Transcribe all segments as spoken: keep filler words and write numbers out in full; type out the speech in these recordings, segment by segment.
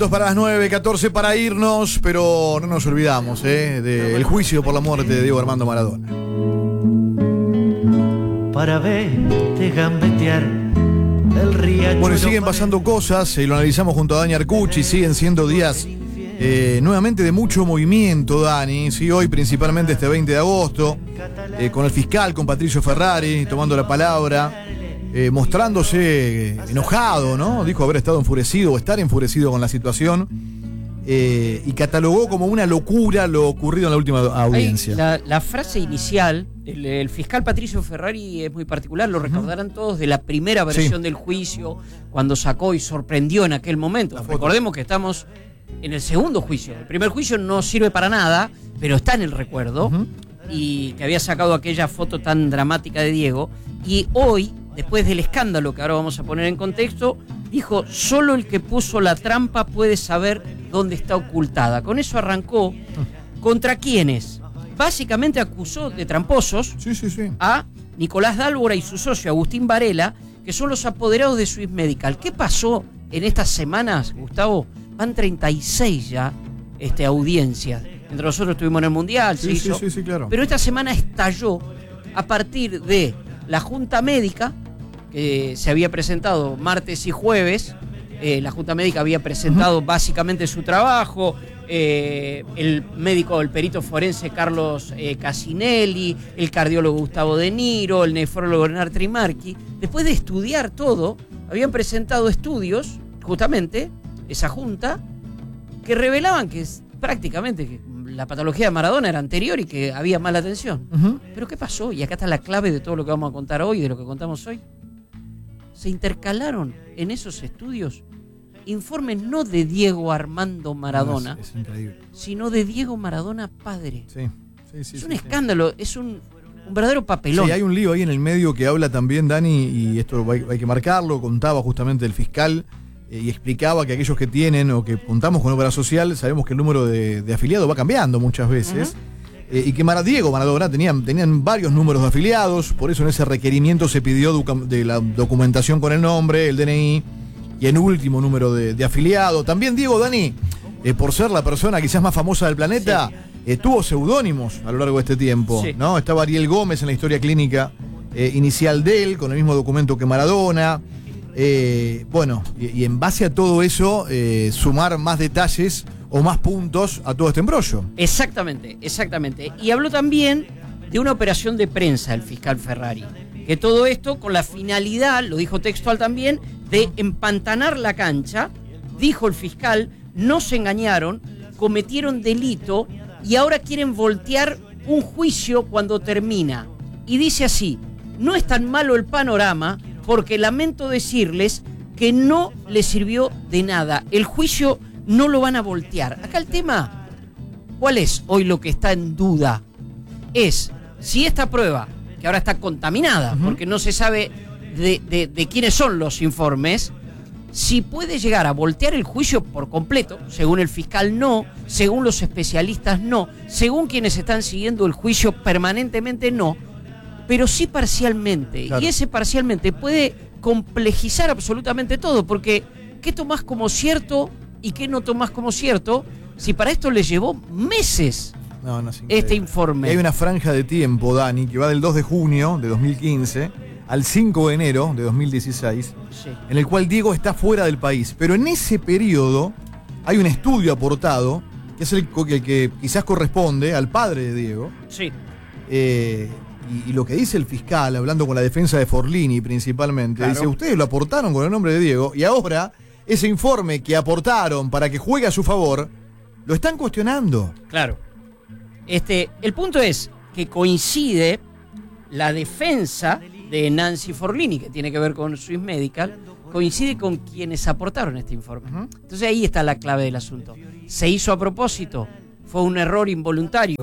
Dos para las nueve, catorce para irnos, pero no nos olvidamos eh, del juicio por la muerte de Diego Armando Maradona. Para verte gambetear el riachuelo. Bueno, y siguen pasando cosas, eh, lo analizamos junto a Dani Arcucci, siguen siendo días eh, nuevamente de mucho movimiento, Dani, sí, hoy principalmente este veinte de agosto, eh, con el fiscal, con Patricio Ferrari, tomando la palabra. Eh, mostrándose enojado, ¿no? Dijo haber estado enfurecido o estar enfurecido con la situación eh, y catalogó como una locura lo ocurrido en la última audiencia. La, la frase inicial, el, el fiscal Patricio Ferrari es muy particular, lo recordarán uh-huh. todos de la primera versión sí. del juicio, cuando sacó y sorprendió en aquel momento. Recordemos que estamos en el segundo juicio. El primer juicio no sirve para nada, pero está en el recuerdo, uh-huh. y que había sacado aquella foto tan dramática de Diego, y hoy, después del escándalo que ahora vamos a poner en contexto, dijo, solo el que puso la trampa puede saber dónde está ocultada. Con eso arrancó. ¿Contra quiénes? Básicamente acusó de tramposos sí, sí, sí. a Nicolás Dálvora y su socio Agustín Varela, que son los apoderados de Swiss Medical. ¿Qué pasó en estas semanas, Gustavo? Van treinta y seis ya este, audiencias. Entre nosotros estuvimos en el Mundial, sí, se hizo. Sí, sí, sí, claro. Pero esta semana estalló a partir de la Junta Médica, que se había presentado martes y jueves. Eh, la Junta Médica había presentado uh-huh. básicamente su trabajo. Eh, el médico, el perito forense Carlos eh, Casinelli, el cardiólogo Gustavo De Niro, el nefrólogo Bernard Trimarchi. Después de estudiar todo, habían presentado estudios, justamente, esa junta, que revelaban que prácticamente que la patología de Maradona era anterior y que había mala atención. Uh-huh. ¿Pero qué pasó? Y acá está la clave de todo lo que vamos a contar hoy, de lo que contamos hoy. Se intercalaron en esos estudios informes no de Diego Armando Maradona, no, es, es increíble. sino de Diego Maradona padre. Sí, sí, sí. Es sí, un sí, escándalo, sí. es un, un verdadero papelón. Sí, hay un lío ahí en el medio que habla también, Dani, y esto hay, hay que marcarlo, contaba justamente el fiscal eh, y explicaba que aquellos que tienen o que contamos con obra social, sabemos que el número de, de afiliados va cambiando muchas veces. Uh-huh. eh, y que Mar- Diego Maradona tenían, tenían varios números de afiliados, por eso en ese requerimiento se pidió duca- de la documentación con el nombre, el D N I y el último número de, de afiliado. También Diego, Dani, eh, por ser la persona quizás más famosa del planeta, sí. eh, tuvo seudónimos a lo largo de este tiempo, sí. ¿no? Estaba Ariel Gómez en la historia clínica eh, inicial de él, con el mismo documento que Maradona. Eh, bueno, y, y en base a todo eso, eh, sumar más detalles o más puntos a todo este embrollo. Exactamente, exactamente. Y habló también de una operación de prensa el fiscal Ferrari. Que todo esto con la finalidad, lo dijo textual también, de empantanar la cancha. Dijo el fiscal, no se engañaron, cometieron delito y ahora quieren voltear un juicio cuando termina. Y dice así, no es tan malo el panorama porque lamento decirles que no les sirvió de nada. El juicio no lo van a voltear. Acá el tema, ¿cuál es hoy lo que está en duda? Es si esta prueba, que ahora está contaminada, uh-huh. porque no se sabe de, de, de quiénes son los informes, si puede llegar a voltear el juicio por completo, según el fiscal no, según los especialistas no, según quienes están siguiendo el juicio permanentemente no, pero sí parcialmente. Claro. Y ese parcialmente puede complejizar absolutamente todo, porque ¿qué tomás como cierto y qué no tomás como cierto? Si para esto les llevó meses no, no, este informe. Y hay una franja de tiempo, Dani, que va del dos de junio de dos mil quince al cinco de enero de dos mil dieciséis, sí. en el cual Diego está fuera del país. Pero en ese periodo hay un estudio aportado, que es el, el que quizás corresponde al padre de Diego. Sí. Eh, y, y lo que dice el fiscal, hablando con la defensa de Forlini principalmente, claro. dice, ustedes lo aportaron con el nombre de Diego, y ahora ese informe que aportaron para que juegue a su favor, lo están cuestionando. Claro. Este, el punto es que coincide la defensa de Nancy Forlini, que tiene que ver con Swiss Medical, coincide con quienes aportaron este informe. Uh-huh. Entonces ahí está la clave del asunto. ¿Se hizo a propósito? ¿Fue un error involuntario?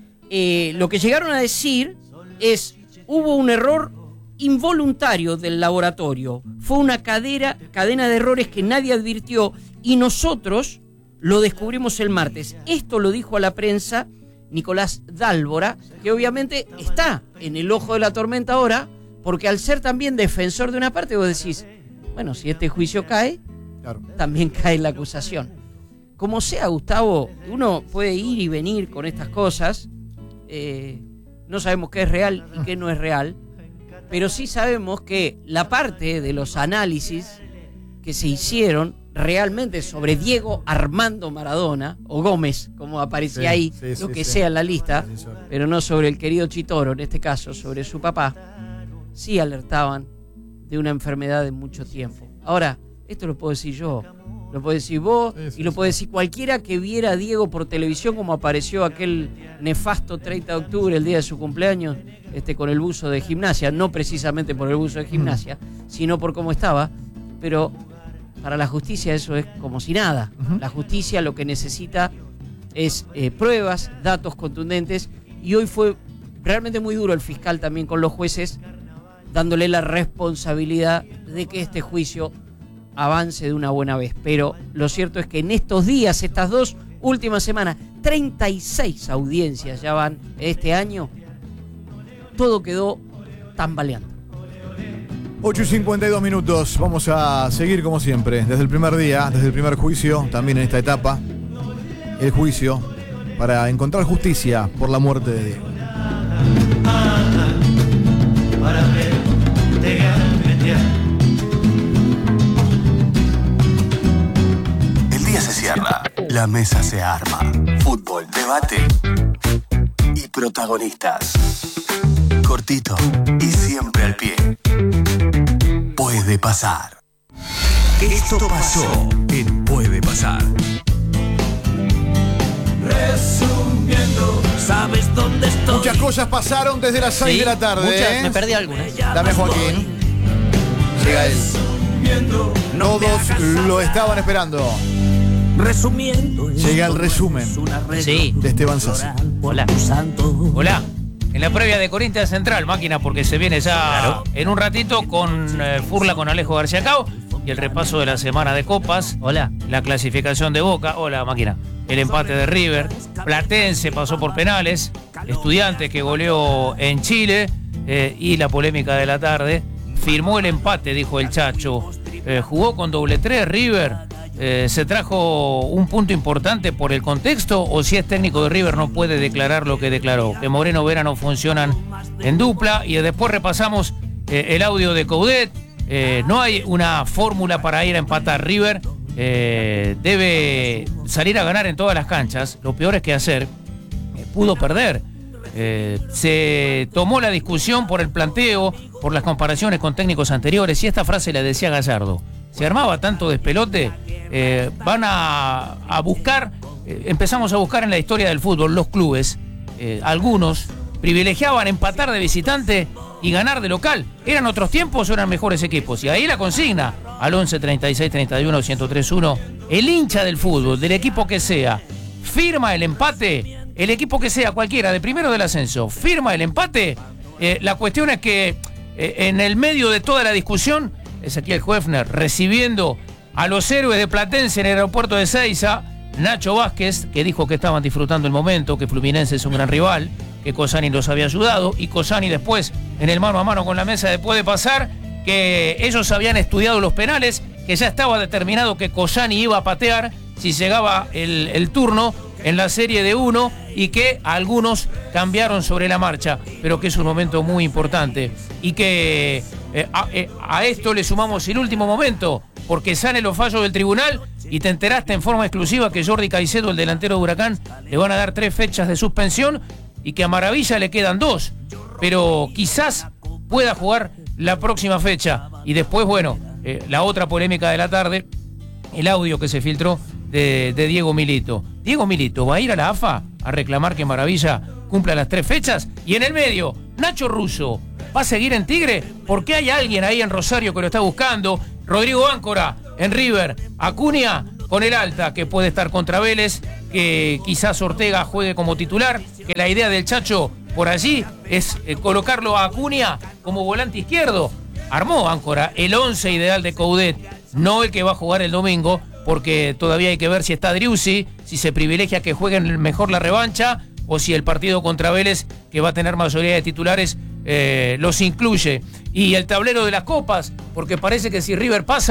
Eh, lo que llegaron a decir es, hubo un error involuntario del laboratorio. Fue una cadera, cadena de errores que nadie advirtió y nosotros lo descubrimos el martes. Esto lo dijo a la prensa Nicolás Dálvora, que obviamente está en el ojo de la tormenta ahora, porque al ser también defensor de una parte, vos decís, bueno, si este juicio cae, claro. también cae la acusación. como sea, Gustavo, uno puede ir y venir con estas cosas. Eh, no sabemos qué es real y qué no es real, pero sí sabemos que la parte de los análisis que se hicieron realmente sobre Diego Armando Maradona, o Gómez, como aparecía sí, ahí, sí, lo sí, que sí. sea en la lista, sí, pero no sobre el querido Chitoro, en este caso, sobre su papá, sí alertaban de una enfermedad de mucho tiempo. Ahora, esto lo puedo decir yo, lo puedo decir vos, sí, sí, y lo puede decir cualquiera que viera a Diego por televisión, como apareció aquel nefasto treinta de octubre, el día de su cumpleaños, este, con el buzo de Gimnasia, no precisamente por el buzo de Gimnasia, mm. sino por cómo estaba, pero para la justicia eso es como si nada. Uh-huh. La justicia lo que necesita es eh, pruebas, datos contundentes, y hoy fue realmente muy duro el fiscal también con los jueces, dándole la responsabilidad de que este juicio avance de una buena vez. Pero lo cierto es que en estos días, estas dos últimas semanas, treinta y seis audiencias ya van este año, todo quedó tambaleando. ocho y cincuenta y dos minutos, vamos a seguir como siempre, desde el primer día, desde el primer juicio, también en esta etapa, el juicio para encontrar justicia por la muerte de Diego. El día se cierra, la mesa se arma, fútbol, debate y protagonistas. Cortito y siempre al pie. Puede pasar. Esto pasó en Puede Pasar. Resumiendo, ¿sabes dónde estoy? Muchas cosas pasaron desde las seis sí, de la tarde. Muchas, ¿eh? Me perdí algunas. Dame, Joaquín. Llega él. Todos lo estaban esperando. Resumiendo. Llega el resumen sí. de Esteban Sassi. Hola. Hola. En la previa de Corinthians Central, máquina, porque se viene ya claro. en un ratito con eh, Furla con Alejo García Cao y el repaso de la semana de Copas. Hola. La clasificación de Boca. Hola, máquina. El empate de River. Platense pasó por penales. Estudiantes que goleó en Chile. Eh, y la polémica de la tarde. Firmó el empate, dijo el Chacho. Eh, jugó con doble tres River. Eh, ¿Se trajo un punto importante por el contexto o si es técnico de River no puede declarar lo que declaró? Que Moreno Vera no funcionan en dupla. Y después repasamos eh, el audio de Coudet. Eh, no hay una fórmula para ir a empatar. River eh, debe salir a ganar en todas las canchas. Lo peor es que hacer eh, pudo perder. Eh, se tomó la discusión por el planteo, por las comparaciones con técnicos anteriores, y esta frase la decía Gallardo. Se armaba tanto despelote, eh, van a, a buscar, eh, empezamos a buscar en la historia del fútbol, los clubes, eh, algunos privilegiaban empatar de visitante y ganar de local. ¿Eran otros tiempos o eran mejores equipos? Y ahí la consigna, al once, treinta y seis, treinta y uno, ciento tres uno, el hincha del fútbol, del equipo que sea, firma el empate, el equipo que sea, cualquiera, de primero del ascenso, firma el empate. Eh, la cuestión es que eh, en el medio de toda la discusión, Ezequiel Hoefner recibiendo a los héroes de Platense en el aeropuerto de Seiza, Nacho Vázquez, que dijo que estaban disfrutando el momento, que Fluminense es un gran rival, que Cosani los había ayudado, y Cosani después, en el mano a mano con la mesa de Puede Pasar, que ellos habían estudiado los penales, que ya estaba determinado que Cosani iba a patear si llegaba el, el turno en la serie de uno, y que algunos cambiaron sobre la marcha, pero que es un momento muy importante, y que eh, a, eh, a esto le sumamos el último momento, porque salen los fallos del tribunal y te enteraste en forma exclusiva que Jordi Caicedo, el delantero de Huracán, le van a dar tres fechas de suspensión y que a Maravilla le quedan dos, pero quizás pueda jugar la próxima fecha. Y después, bueno, eh, la otra polémica de la tarde, el audio que se filtró de, de Diego Milito. Diego Milito va a ir a la A F A a reclamar que Maravilla cumpla las tres fechas, y en el medio, Nacho Russo va a seguir en Tigre porque hay alguien ahí en Rosario que lo está buscando. Rodrigo Áncora en River, Acuña con el alta, que puede estar contra Vélez, que quizás Ortega juegue como titular, que la idea del Chacho por allí es eh, colocarlo a Acuña como volante izquierdo. Armó Áncora el once ideal de Coudet, no el que va a jugar el domingo, porque todavía hay que ver si está Driussi, si se privilegia que jueguen mejor la revancha, o si el partido contra Vélez, que va a tener mayoría de titulares, eh, los incluye. Y el tablero de las copas, porque parece que si River pasa,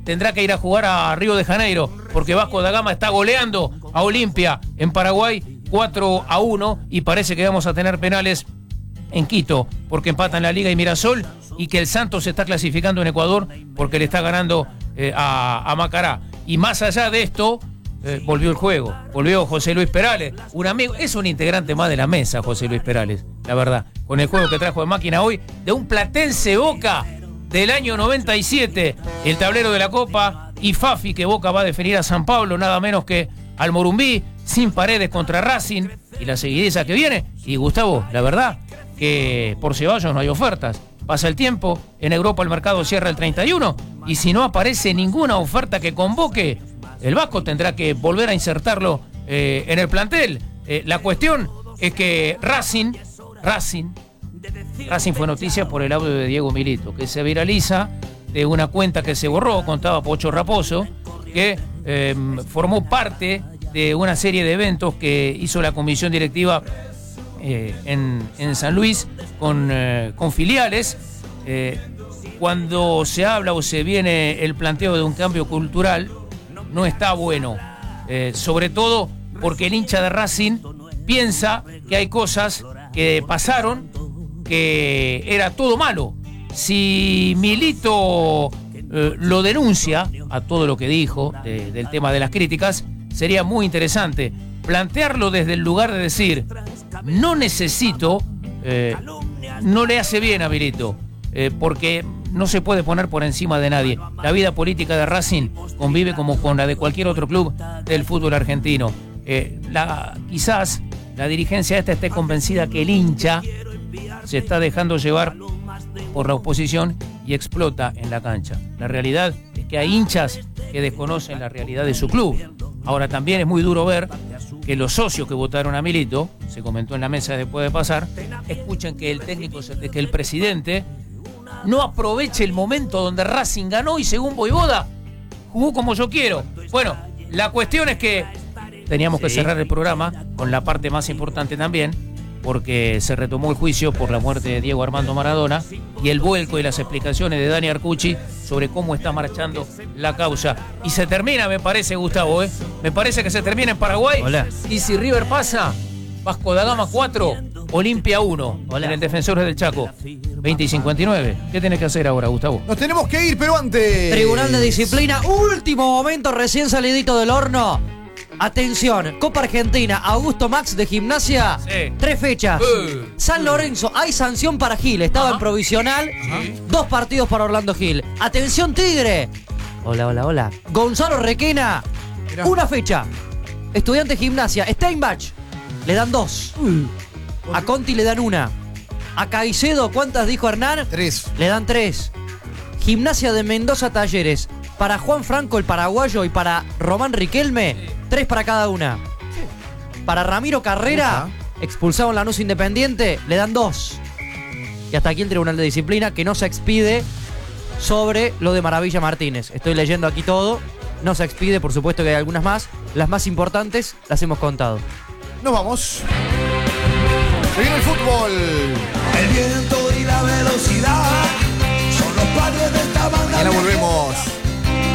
tendrá que ir a jugar a Río de Janeiro, porque Vasco da Gama está goleando a Olimpia en Paraguay cuatro a uno y parece que vamos a tener penales en Quito, porque empatan la Liga y Mirasol, y que el Santos se está clasificando en Ecuador porque le está ganando eh, a, a Macará. Y más allá de esto, eh, volvió el juego, volvió José Luis Perales, un amigo, es un integrante más de la mesa José Luis Perales, la verdad, con el juego que trajo de máquina hoy, de un Platense Boca del año noventa y siete, el tablero de la Copa, y Fafi, que Boca va a definir a San Pablo, nada menos que al Morumbí, sin Paredes contra Racing, y la seguidilla que viene. Y Gustavo, la verdad que por Ceballos no hay ofertas. Pasa el tiempo, en Europa el mercado cierra el treinta y uno, y si no aparece ninguna oferta que convoque, el Vasco tendrá que volver a insertarlo eh, en el plantel. Eh, la cuestión es que Racing, Racing, Racing fue noticia por el audio de Diego Milito, que se viraliza de una cuenta que se borró, contaba Pocho Raposo, que eh, formó parte de una serie de eventos que hizo la comisión directiva eh, en, en San Luis con, eh, con filiales. Eh, cuando se habla o se viene el planteo de un cambio cultural, no está bueno, eh, sobre todo porque el hincha de Racing piensa que hay cosas que pasaron, que era todo malo. Si Milito eh, lo denuncia a todo lo que dijo de, del tema de las críticas, sería muy interesante plantearlo desde el lugar de decir, no necesito, eh, no le hace bien a Milito, eh, porque no se puede poner por encima de nadie. La vida política de Racing convive como con la de cualquier otro club del fútbol argentino. Eh, la, quizás la dirigencia esta esté convencida que el hincha se está dejando llevar por la oposición y explota en la cancha. La realidad es que hay hinchas que desconocen la realidad de su club. Ahora también es muy duro ver que los socios que votaron a Milito, se comentó en la mesa después de pasar, escuchan que el técnico, que el presidente no aproveche el momento donde Racing ganó y según Voivoda jugó como yo quiero. Bueno, la cuestión es que teníamos que cerrar el programa con la parte más importante también, porque se retomó el juicio por la muerte de Diego Armando Maradona y el vuelco y las explicaciones de Dani Arcucci sobre cómo está marchando la causa. Y se termina, me parece, Gustavo, ¿eh? Me parece que se termina en Paraguay. Hola. Y si River pasa, Vasco da Gama cuatro, Olimpia uno, Hola. en el Defensores del Chaco, veinte y cincuenta y nueve. ¿Qué tenés que hacer ahora, Gustavo? Nos tenemos que ir, pero antes. Tribunal de Disciplina, último momento, recién salidito del horno. Atención, Copa Argentina, Augusto Max de Gimnasia, Sí. tres fechas. Uh. San Lorenzo, hay sanción para Gil, estaba Ajá. en provisional, dos partidos para Orlando Gil. Atención Tigre, hola, hola, hola. Gonzalo Requena, Mirá. una fecha. Estudiante Gimnasia, Steinbach, le dan dos. A Conti le dan una. A Caicedo, ¿cuántas dijo Hernán? Tres. Le dan tres. Gimnasia de Mendoza Talleres. Para Juan Franco, el paraguayo, y para Román Riquelme, tres para cada una. Para Ramiro Carrera, expulsado en Lanús Independiente, le dan dos. Y hasta aquí el Tribunal de Disciplina, que no se expide sobre lo de Maravilla Martínez. Estoy leyendo aquí todo. No se expide, por supuesto que hay algunas más. Las más importantes las hemos contado. Nos vamos. Se viene el fútbol. El viento y la velocidad son los padres de esta banda. Mañana volvemos.